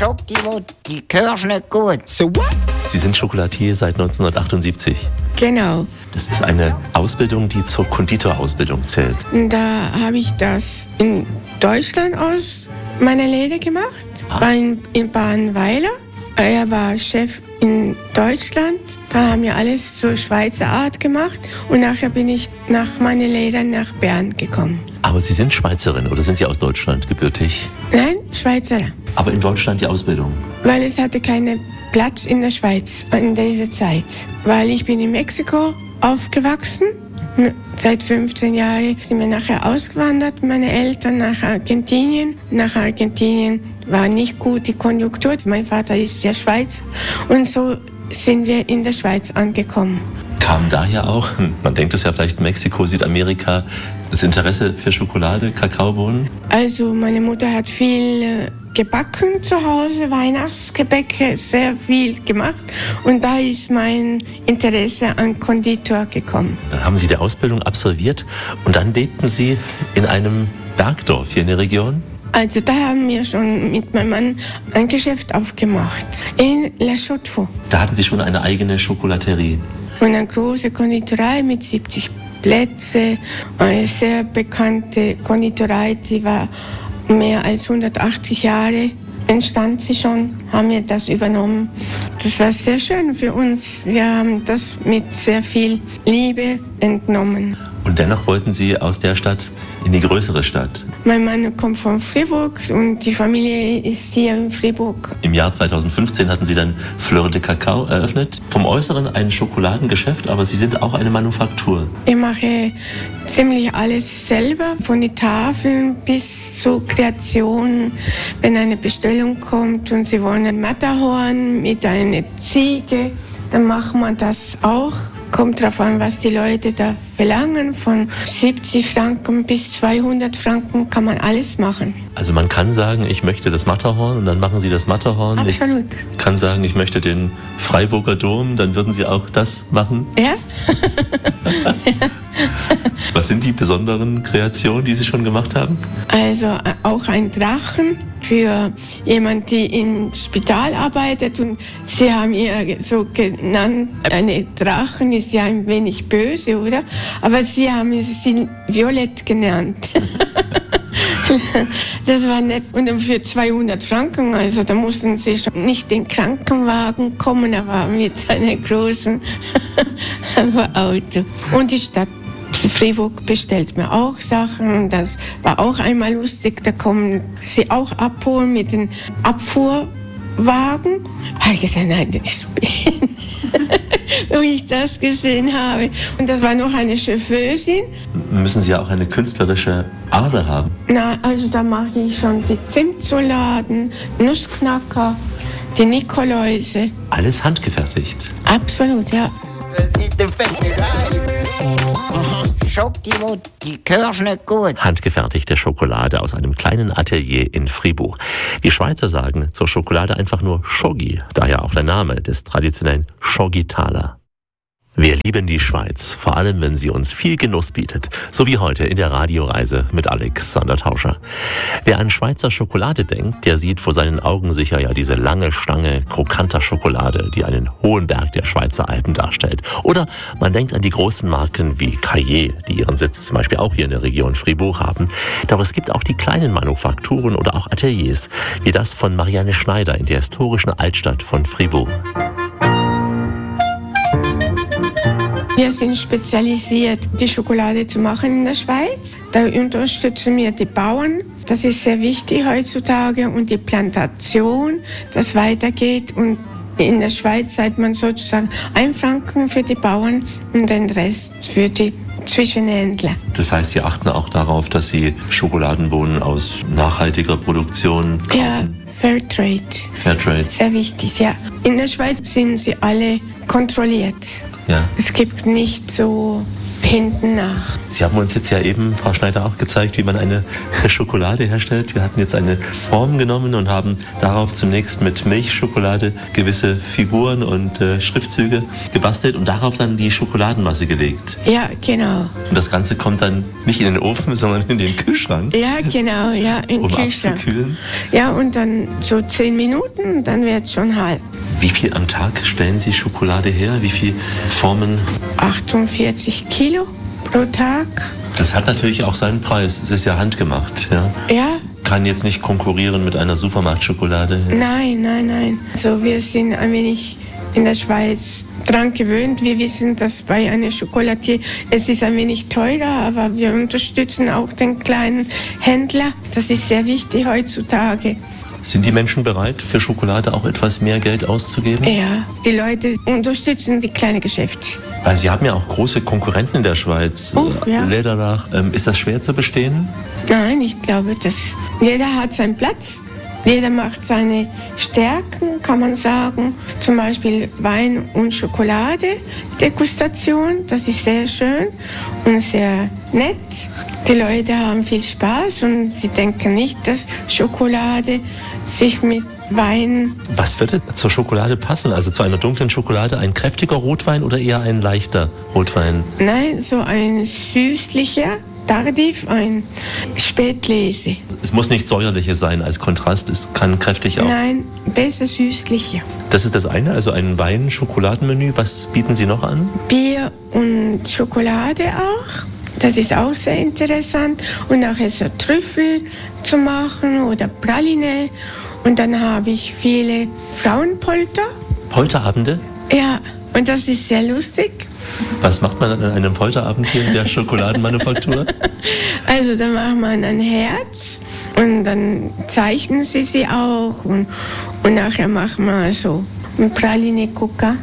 Schoki, die Kirsch nicht gut. So what? Sie sind Chocolatier seit 1978. Genau. Das ist eine Ausbildung, die zur Konditorausbildung zählt. Da habe ich das in Deutschland aus meiner Lehre gemacht, in Badenweiler. Er war Chef in Deutschland. Da haben wir alles zur Schweizer Art gemacht. Und nachher bin ich nach meiner Lehre nach Bern gekommen. Aber Sie sind Schweizerin oder sind Sie aus Deutschland gebürtig? Nein, Schweizer. Aber in Deutschland die Ausbildung? Weil es hatte keinen Platz in der Schweiz in dieser Zeit. Weil ich bin in Mexiko aufgewachsen. Seit 15 Jahren sind wir nachher ausgewandert, meine Eltern nach Argentinien. Nach Argentinien war nicht gut die Konjunktur. Mein Vater ist der Schweizer und so sind wir in der Schweiz angekommen. Kam daher auch, man denkt es ja vielleicht Mexiko, Südamerika, das Interesse für Schokolade, Kakaobohnen? Also meine Mutter hat viel gebacken zu Hause, Weihnachtsgebäcke, sehr viel gemacht. Und da ist mein Interesse an Konditor gekommen. Dann haben Sie die Ausbildung absolviert und dann lebten Sie in einem Bergdorf hier in der Region? Also da haben wir schon mit meinem Mann ein Geschäft aufgemacht, in La Chaux-de-Fonds. Da hatten Sie schon eine eigene Schokolaterie? Und eine große Konditorei mit 70 Plätzen, eine sehr bekannte Konditorei, die war mehr als 180 Jahre entstand sie schon, haben wir das übernommen. Das war sehr schön für uns. Wir haben das mit sehr viel Liebe entnommen. Und dennoch wollten Sie aus der Stadt in die größere Stadt? Mein Mann kommt von Fribourg und die Familie ist hier in Fribourg. Im Jahr 2015 hatten Sie dann Fleur de Cacao eröffnet. Vom Äußeren ein Schokoladengeschäft, aber Sie sind auch eine Manufaktur. Ich mache ziemlich alles selber, von den Tafeln bis zur Kreation. Wenn eine Bestellung kommt und Sie wollen ein Matterhorn mit einer Ziege, dann machen wir das auch. Kommt darauf an, was die Leute da verlangen. Von 70 Franken bis 200 Franken kann man alles machen. Also man kann sagen, ich möchte das Matterhorn und dann machen Sie das Matterhorn. Absolut. Ich kann sagen, ich möchte den Freiburger Dom, dann würden Sie auch das machen? Ja. Was sind die besonderen Kreationen, die Sie schon gemacht haben? Also auch ein Drachen für jemanden, die im Spital arbeitet. Und Sie haben ihr so genannt, eine Drachen ist ja ein wenig böse, oder? Aber Sie haben sie Violett genannt. Das war nett. Und dann für 200 Franken, also da mussten Sie schon nicht den Krankenwagen kommen, aber mit einem großen Auto. Und die Stadt Fribourg bestellt mir auch Sachen. Das war auch einmal lustig. Da kommen sie auch abholen mit dem Abfuhrwagen. Habe ich gesagt, nein, ich bin. Wo ich das gesehen habe. Und das war noch eine Chauffeurin. Müssen Sie ja auch eine künstlerische Ader haben? Na, also da mache ich schon die Zimtsoladen, Nussknacker, die Nikoläuse. Alles handgefertigt? Absolut, ja. Schoki, die Kirsch nicht gut. Handgefertigte Schokolade aus einem kleinen Atelier in Fribourg. Die Schweizer sagen zur Schokolade einfach nur Schogi, daher auch der Name des traditionellen Schogi-Taler. Wir lieben die Schweiz, vor allem wenn sie uns viel Genuss bietet, so wie heute in der Radioreise mit Alexander Tauscher. Wer an Schweizer Schokolade denkt, der sieht vor seinen Augen sicher ja diese lange Stange krokanter Schokolade, die einen hohen Berg der Schweizer Alpen darstellt. Oder man denkt an die großen Marken wie Caillé, die ihren Sitz zum Beispiel auch hier in der Region Fribourg haben. Doch es gibt auch die kleinen Manufakturen oder auch Ateliers, wie das von Marianne Schneider in der historischen Altstadt von Fribourg. Wir sind spezialisiert, die Schokolade zu machen in der Schweiz. Da unterstützen wir die Bauern. Das ist sehr wichtig heutzutage. Und die Plantation, das weitergeht. Und in der Schweiz zahlt man sozusagen 1 Franken für die Bauern und den Rest für die Zwischenhändler. Das heißt, Sie achten auch darauf, dass Sie Schokoladenbohnen aus nachhaltiger Produktion kaufen? Ja, Fairtrade. Fairtrade. Sehr wichtig, ja. In der Schweiz sind sie alle kontrolliert. Ja. Es gibt nicht so hinten nach. Sie haben uns jetzt ja eben, Frau Schneider, auch gezeigt, wie man eine Schokolade herstellt. Wir hatten jetzt eine Form genommen und haben darauf zunächst mit Milchschokolade gewisse Figuren und Schriftzüge gebastelt und darauf dann die Schokoladenmasse gelegt. Ja, genau. Und das Ganze kommt dann nicht in den Ofen, sondern in den Kühlschrank. Ja, genau, ja, in den Kühlschrank. Abzukühlen. Ja, und dann so 10 Minuten, dann wird es schon halb. Wie viel am Tag stellen Sie Schokolade her? Wie viele Formen? 48 Kilo pro Tag. Das hat natürlich auch seinen Preis. Es ist ja handgemacht. Ja? Ja. Kann jetzt nicht konkurrieren mit einer Supermarktschokolade. Nein. Also wir sind ein wenig in der Schweiz dran gewöhnt. Wir wissen, dass bei einer Schokoladier es ist ein wenig teurer, aber wir unterstützen auch den kleinen Händler. Das ist sehr wichtig heutzutage. Sind die Menschen bereit, für Schokolade auch etwas mehr Geld auszugeben? Ja, die Leute unterstützen die kleinen Geschäfte. Weil Sie haben ja auch große Konkurrenten in der Schweiz. Ja. Läderach. Ist das schwer zu bestehen? Nein, ich glaube, dass jeder hat seinen Platz. Jeder macht seine Stärken, kann man sagen. Zum Beispiel Wein- und Schokolade-Degustation. Das ist sehr schön und sehr nett. Die Leute haben viel Spaß und sie denken nicht, dass Schokolade sich mit Wein... Was würde zur Schokolade passen? Also zu einer dunklen Schokolade ein kräftiger Rotwein oder eher ein leichter Rotwein? Nein, so ein süßlicher, tardiv, ein Spätlese. Es muss nicht säuerliche sein als Kontrast, es kann kräftig auch. Nein, besser süßlicher. Das ist das eine, also ein Wein-Schokoladenmenü. Was bieten Sie noch an? Bier und Schokolade auch. Das ist auch sehr interessant. Und nachher so Trüffel zu machen oder Praline. Und dann habe ich viele Frauenpolter. Polterabende? Ja, und das ist sehr lustig. Was macht man an einem Polterabend hier in der Schokoladenmanufaktur? Also da macht man ein Herz und dann zeichnen sie auch. Und nachher machen wir so ein Praline-Kuka.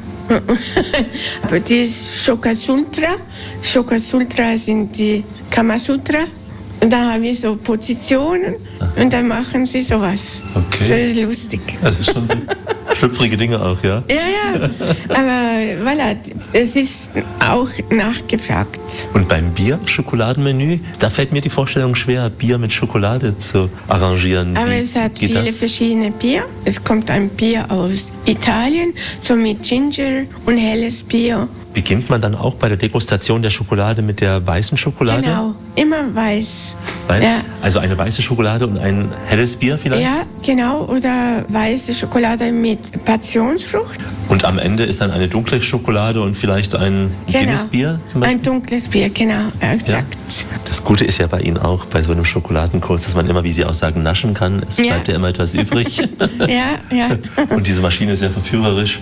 Aber die ist Shokasutra. Shokasutra sind die Kamasutra. Und da haben wir so Positionen und dann machen sie sowas. Okay. Das ist lustig. Also schon so schlüpfrige Dinge auch, ja? Ja. Aber voilà, es ist auch nachgefragt. Und beim Bier-Schokoladenmenü, da fällt mir die Vorstellung schwer, Bier mit Schokolade zu arrangieren. Aber es hat viele verschiedene Bier. Es kommt ein Bier aus Italien, so mit Ginger und helles Bier. Beginnt man dann auch bei der Degustation der Schokolade mit der weißen Schokolade? Genau, immer weiß. Weiß? Ja. Also eine weiße Schokolade und ein helles Bier vielleicht? Ja, genau. Oder weiße Schokolade mit Passionsfrucht. Und am Ende ist dann eine dunkle Schokolade und vielleicht ein Guinness-Bier zum Beispiel? Ein dunkles Bier, genau, exakt. Ja. Das Gute ist ja bei Ihnen auch, bei so einem Schokoladenkurs, dass man immer, wie Sie auch sagen, naschen kann. Es bleibt ja immer etwas übrig. Ja. Und diese Maschine ist sehr verführerisch.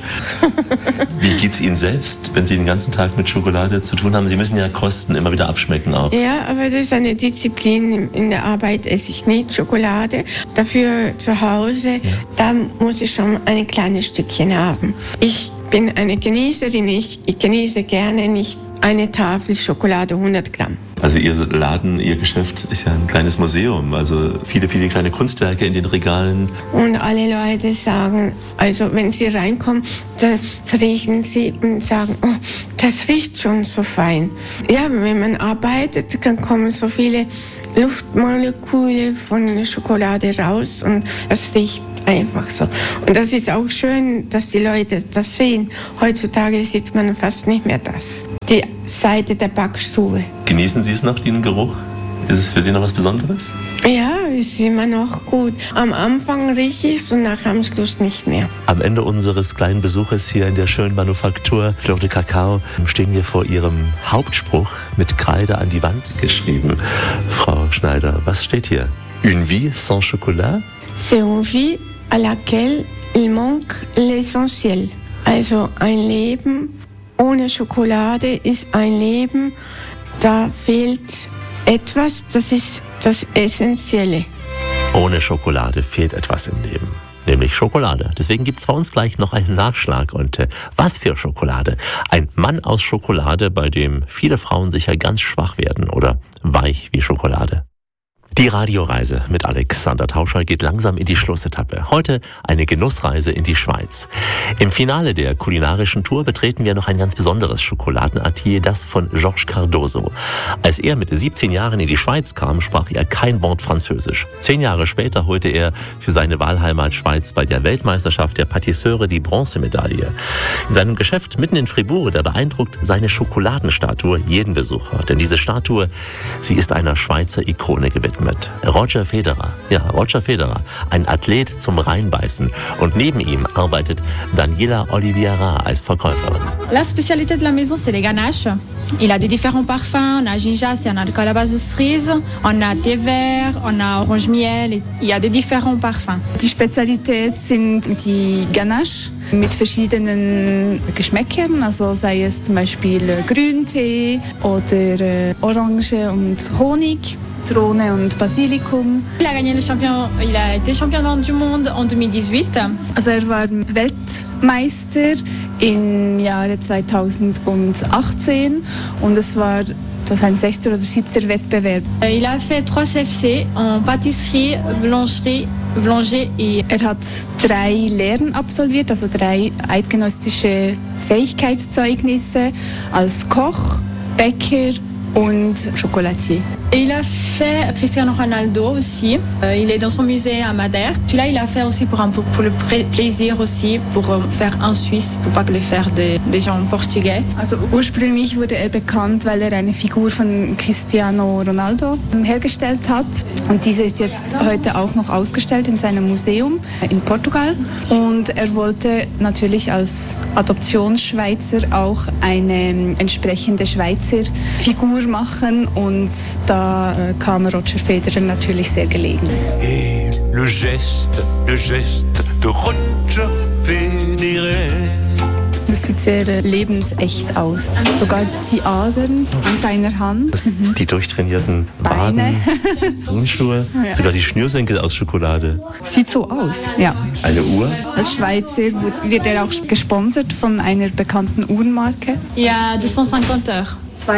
Wie geht's Ihnen selbst, wenn Sie den ganzen Tag mit Schokolade zu tun haben? Sie müssen ja kosten, immer wieder abschmecken auch. Ja, aber das ist eine Disziplin. In der Arbeit esse ich nicht Schokolade. Dafür zu Hause, da muss ich schon ein kleines Stückchen haben. Ich bin eine Genießerin. Ich genieße gerne nicht eine Tafel Schokolade 100 Gramm. Also Ihr Laden, Ihr Geschäft ist ja ein kleines Museum. Also viele kleine Kunstwerke in den Regalen. Und alle Leute sagen, also wenn sie reinkommen, da riechen sie und sagen, oh, das riecht schon so fein. Ja, wenn man arbeitet, dann kommen so viele Luftmoleküle von der Schokolade raus und das riecht einfach so. Und das ist auch schön, dass die Leute das sehen. Heutzutage sieht man fast nicht mehr das. Die Seite der Backstube. Genießen Sie es noch, den Geruch? Ist es für Sie noch was Besonderes? Ja, ist immer noch gut. Am Anfang rieche ich es und nachher am Schluss nicht mehr. Am Ende unseres kleinen Besuches hier in der schönen Manufaktur Fleur de Cacao stehen wir vor Ihrem Hauptspruch mit Kreide an die Wand geschrieben. Frau Schneider, was steht hier? Une vie sans chocolat? C'est une vie à laquelle il manque l'essentiel. Also ein Leben ohne Schokolade ist ein Leben, da fehlt etwas, das ist das Essentielle. Ohne Schokolade fehlt etwas im Leben, nämlich Schokolade. Deswegen gibt es bei uns gleich noch einen Nachschlag. Und was für Schokolade? Ein Mann aus Schokolade, bei dem viele Frauen sicher ganz schwach werden oder weich wie Schokolade. Die Radioreise mit Alexander Tauscher geht langsam in die Schlussetappe. Heute eine Genussreise in die Schweiz. Im Finale der kulinarischen Tour betreten wir noch ein ganz besonderes Schokoladenatelier, das von Georges Cardozo. Als er mit 17 Jahren in die Schweiz kam, sprach er kein Wort Französisch. 10 Jahre später holte er für seine Wahlheimat Schweiz bei der Weltmeisterschaft der Patisseure die Bronzemedaille. In seinem Geschäft mitten in Fribourg, da beeindruckt seine Schokoladenstatue jeden Besucher. Denn diese Statue, sie ist einer Schweizer Ikone gewidmet. Roger Federer. Ja, Roger Federer, ein Athlet zum Reinbeißen. Und neben ihm arbeitet Daniela Oliveira als Verkäuferin. La spécialité de la maison, c'est les ganaches. Il a des différents parfums. On a gingembre, on a de calabasse de cerise, on a thé vert, on a orange miel. Il y a des différents parfums. Die Spezialität sind die Ganache mit verschiedenen Geschmäckern, also sei es zum Beispiel Grüntee oder Orange und Honig. Zitrone und Basilikum. Il a gagné il a été champion du monde en 2018. Also er war Weltmeister im Jahre 2018 und es war ein 6. oder 7. Wettbewerb. Il a fait 3 CFC en pâtisserie, boulanger et... Er hat 3 Lehren absolviert, also 3 eidgenössische Fähigkeitszeugnisse als Koch, Bäcker und Chocolatier. Il a fait Cristiano Ronaldo aussi. Il est dans son musée à Madère. Celui-là, il a fait aussi pour le plaisir aussi, pour faire un Suisse, pour pas le faire des gens portugais. Also ursprünglich wurde er bekannt, weil er eine Figur von Cristiano Ronaldo hergestellt hat. Und diese ist jetzt heute auch noch ausgestellt in seinem Museum in Portugal. Und er wollte natürlich als Adoptionsschweizer auch eine entsprechende Schweizer Figur machen und da kam Roger Federer natürlich sehr gelegen. Et le geste de Roger Federer. Das sieht sehr lebensecht aus. Sogar die Adern an seiner Hand. Die durchtrainierten Beine, Turnschuhe, ja. Sogar die Schnürsenkel aus Schokolade. Sieht so aus, ja. Eine Uhr. Als Schweizer wird er auch gesponsert von einer bekannten Uhrenmarke. Ja, 250 heures.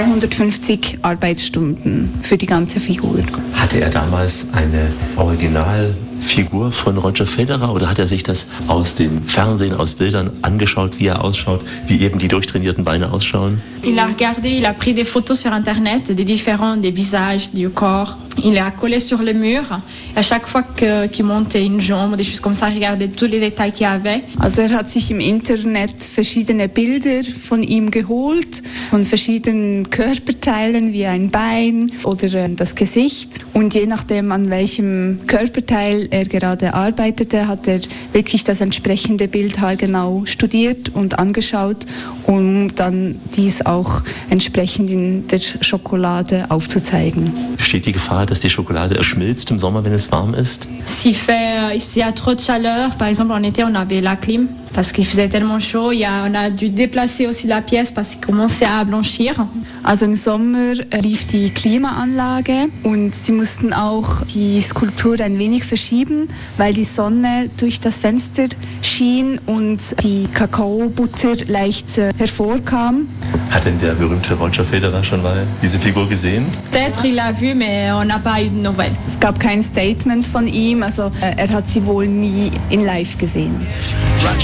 250 Arbeitsstunden für die ganze Figur. Hatte er damals eine Originalfigur von Roger Federer oder hat er sich das aus dem Fernsehen, aus Bildern angeschaut, wie er ausschaut, wie eben die durchtrainierten Beine ausschauen? Il a regardé, il a pris des photos sur Internet, des visages, du corps. Il a collé sur le mur. À chaque fois qu'il montait une jambe, des choses comme ça, il regardait tous les détails qu'il y avait. Also er hat sich im Internet verschiedene Bilder von ihm geholt, von verschiedenen Körperteilen wie ein Bein oder das Gesicht. Und je nachdem, an welchem Körperteil er gerade arbeitete, hat er wirklich das entsprechende Bild haargenau studiert und angeschaut, um dann dies auch entsprechend in der Schokolade aufzuzeigen. Besteht die Gefahr, dass die Schokolade erschmilzt im Sommer, wenn es warm ist? S'il y a trop de chaleur, par exemple en été on avait la clim, parce qu'il faisait tellement chaud, on a dû déplacer aussi la pièce parce qu'il commençait à blanchir. Also im Sommer lief die Klimaanlage und sie mussten auch die Skulptur ein wenig verschieben, weil die Sonne durch das Fenster schien und die Kakaobutter leicht hervorkam. Hat denn der berühmte Roger Federer schon mal diese Figur gesehen? Peut-être il l'a vu, mais on n'a pas eu de nouvelles. Es gab kein Statement von ihm, also er hat sie wohl nie in live gesehen.